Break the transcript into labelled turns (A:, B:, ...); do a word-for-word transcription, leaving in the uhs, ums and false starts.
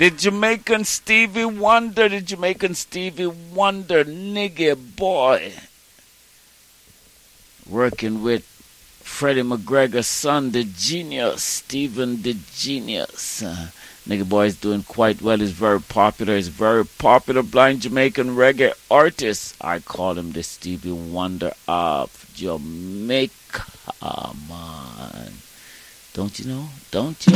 A: The Jamaican Stevie Wonder, the Jamaican Stevie Wonder, nigga boy. Working with Freddie McGregor's son, the genius, Stephen the Genius. Uh, nigga boy is doing quite well. He's very popular. He's very popular blind Jamaican reggae artist. I call him the Stevie Wonder of Jamaica, man. Don't you know? Don't you?